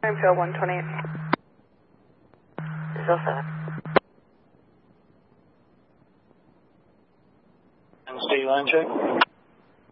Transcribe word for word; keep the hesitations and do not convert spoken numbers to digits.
Springfield one twenty-eight. zero seven. And state line check.